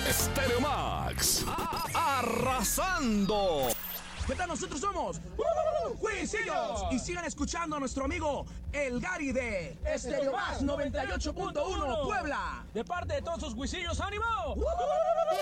Stereo Max. Arrasando. ¿Qué tal? Nosotros somos Cuisillos. Y sigan escuchando a nuestro amigo El Gary de Stereo Max 98.1 Puebla. De parte de todos sus Cuisillos, ¡ánimo!